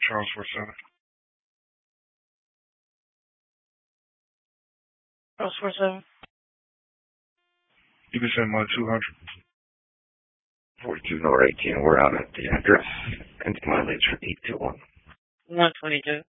Charles 47. Charles 47. You can send my 200. 42 North 18. We're out at the address. And mileage for 821. 122.